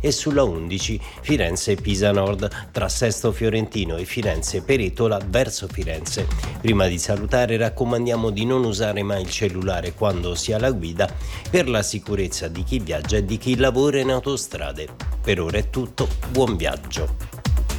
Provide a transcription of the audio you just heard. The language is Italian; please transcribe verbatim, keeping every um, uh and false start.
e sulla undici Firenze-Pisa Nord, tra Sesto Fiorentino e Firenze-Peretola verso Firenze. Prima di salutare raccomandiamo di non usare mai il cellulare quando si ha la guida per la sicurezza di chi viaggia e di chi lavora in autostrade. Per ora è tutto, buon viaggio.